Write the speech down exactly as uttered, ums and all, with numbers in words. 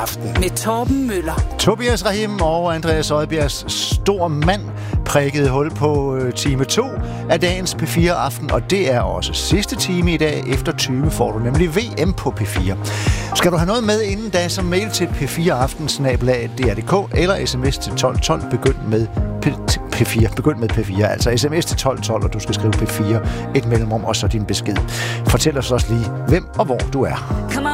Aften med Torben Møller. Tobias Rahim og Andreas Oddbjergs stor mand prikkede hul på time to af dagens P fire Aften, og det er også sidste time i dag. Efter tyve får du nemlig V M på P fire. Skal du have noget med inden da, så mail til p fire aften snabel-a d r punktum d k eller sms til tolv tolv, begynd med P fire. Begynd med P fire, altså sms til tolv tolv, og du skal skrive P fire, et mellemrum og så din besked. Fortæl os også lige, hvem og hvor du er.